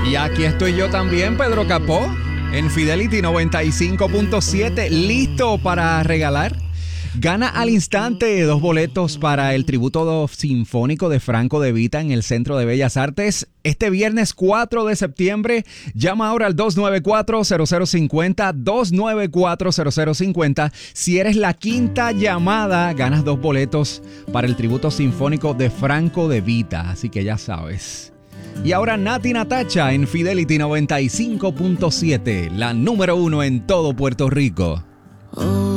Y aquí estoy yo también, Pedro Capó, en Fidelity 95.7, listo para regalar. Gana al instante 2 boletos para el tributo sinfónico de Franco De Vita en el Centro de Bellas Artes este viernes 4 de septiembre. Llama ahora al 294-0050, 294-0050. Si eres la quinta llamada, ganas 2 boletos para el tributo sinfónico de Franco De Vita. Así que ya sabes. Y ahora Nati Natacha en Fidelity 95.7, la número 1 en todo Puerto Rico.